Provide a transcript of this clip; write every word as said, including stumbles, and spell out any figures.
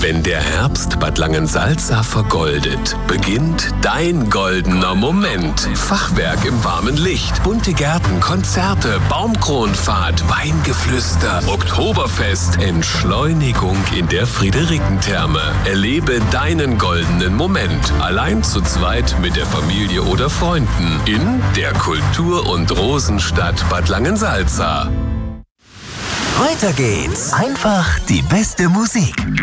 Wenn der Herbst Bad Langensalza vergoldet, beginnt dein goldener Moment. Fachwerk im warmen Licht, bunte Gärten, Konzerte, Baumkronfahrt, Weingeflüster, Oktoberfest, Entschleunigung in der Friederikentherme. Erlebe deinen goldenen Moment, allein zu zweit mit der Familie oder Freunden in der Kultur- und Rosenstadt Bad Langensalza. Weiter geht's. Einfach die beste Musik.